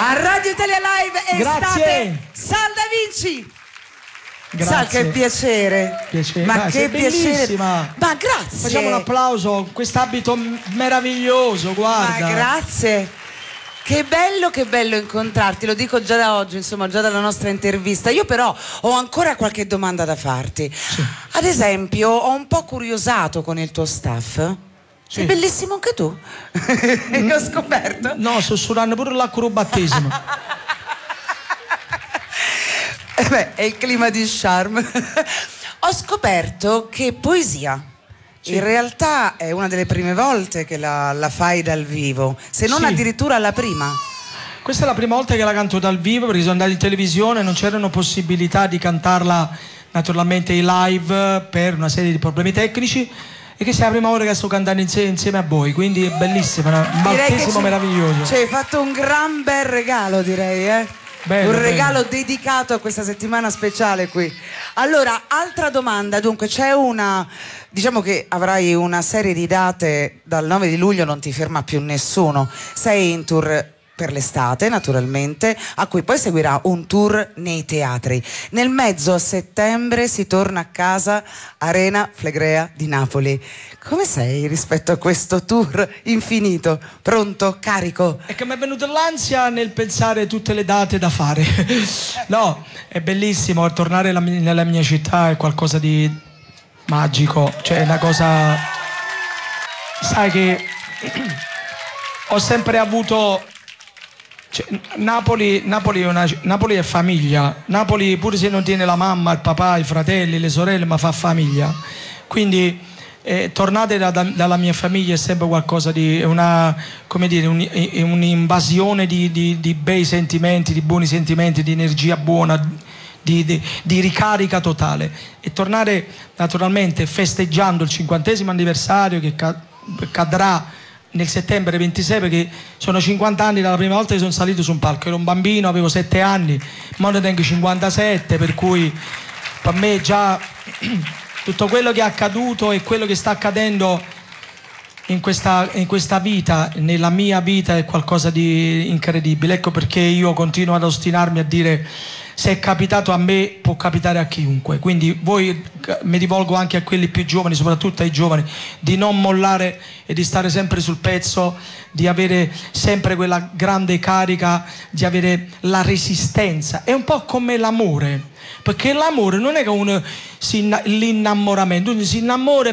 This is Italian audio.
A Radio Italia Live estate Sal Da Vinci. Grazie. Sa che piacere. Ma che piacere. Ma grazie. Facciamo un applauso, quest'abito meraviglioso, guarda. Ma grazie. Che bello incontrarti, lo dico già da oggi, insomma, già dalla nostra intervista. Io però ho ancora qualche domanda da farti. Sì. Ad esempio, ho un po' curiosato con il tuo staff. Sì. Sei bellissimo anche tu. Che ho scoperto. No, sto sudando pure l'acrobattesimo. Beh, è il clima di charme. Ho scoperto che poesia in realtà è una delle prime volte che la fai dal vivo, se non addirittura la prima. Questa è la prima volta che la canto dal vivo, perché sono andato in televisione, non c'erano possibilità di cantarla naturalmente in live per una serie di problemi tecnici, e che sia la prima volta che sto cantando insieme a voi, quindi è bellissima, un battesimo meraviglioso. Ci hai fatto un gran bel regalo, direi, Bello, un regalo dedicato a questa settimana speciale qui. Allora, altra domanda, dunque c'è diciamo che avrai una serie di date, dal 9 di luglio non ti ferma più nessuno, sei in tour per l'estate naturalmente, a cui poi seguirà un tour nei teatri. Nel mezzo, a settembre, si torna a casa Arena Flegrea di Napoli. Come sei rispetto a questo tour infinito? Pronto? Carico? È che mi è venuta l'ansia nel pensare tutte le date da fare. No, è bellissimo, tornare nella mia città è qualcosa di magico, cioè è una cosa... Sai che ho sempre avuto... Napoli è famiglia. Napoli, pure se non tiene la mamma, il papà, i fratelli, le sorelle, ma fa famiglia. Quindi tornare dalla mia famiglia è sempre qualcosa di un'invasione di bei sentimenti, di buoni sentimenti, di energia buona, di ricarica totale. E tornare naturalmente festeggiando il 50° anniversario che cadrà nel settembre 26, perché sono 50 anni dalla prima volta che sono salito su un palco. Ero un bambino, avevo 7 anni, ora ne tengo 57, per cui per me già tutto quello che è accaduto e quello che sta accadendo in questa vita, nella mia vita, è qualcosa di incredibile. Ecco perché io continuo ad ostinarmi a dire: se è capitato a me può capitare a chiunque. Quindi mi rivolgo anche a quelli più giovani, soprattutto ai giovani, di non mollare e di stare sempre sul pezzo, di avere sempre quella grande carica, di avere la resistenza. È un po' come l'amore, perché l'amore non è che l'innamoramento, uno si innamora